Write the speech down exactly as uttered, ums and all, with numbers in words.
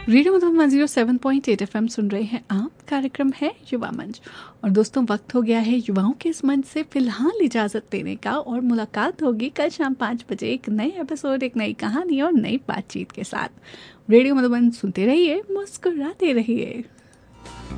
Radio Madhuban one O seven point eight F M सुन रहे हैं आप। कार्यक्रम है युवा मंच और दोस्तों वक्त हो गया है युवाओं के इस मंच से फिलहाल इजाज़त लेने का और मुलाकात होगी कल शाम पाँच बजे एक नए एपिसोड, एक नई कहानी और नई बातचीत के साथ। रेडियो मधुबन सुनते रहिए, मुस्कुराते रहिए।